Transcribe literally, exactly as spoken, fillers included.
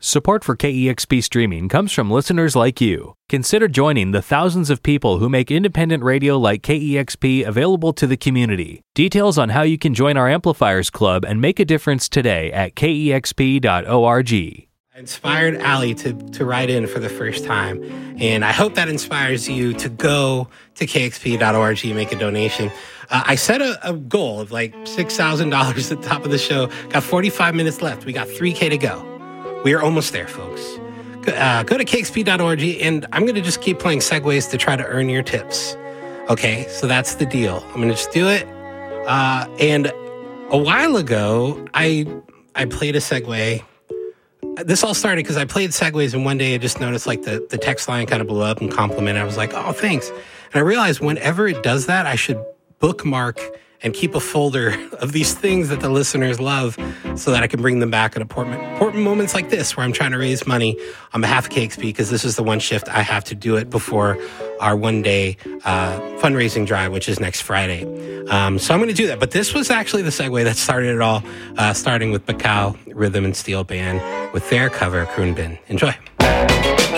Support for K E X P streaming comes from listeners like you. Consider joining the thousands of people who make independent radio like K E X P available to the community. Details on how you can join our Amplifiers Club and make a difference today at K E X P dot org. I inspired Allie to, to write in for the first time, and I hope that inspires you to go to K X P dot org and make a donation. Uh, I set a, a goal of like six thousand dollars at the top of the show. Got forty-five minutes left. We got three K to go. We are almost there, folks. Uh, go to K X P dot org, and I'm going to just keep playing segues to try to earn your tips. Okay, so that's the deal. I'm going to just do it. Uh, and a while ago, I I played a segue. This all started because I played segues, and one day I just noticed like the, the text line kind of blew up and complimented. I was like, oh, thanks. And I realized whenever it does that, I should bookmark and keep a folder of these things that the listeners love so that I can bring them back at important, important moments like this where I'm trying to raise money on behalf of K X P, because this is the one shift I have to do it before our one-day uh, fundraising drive, which is next Friday. Um, so I'm going to do that. But this was actually the segue that started it all, uh, starting with Bacow Rhythm and Steel Band with their cover, Kroon Bin. Enjoy.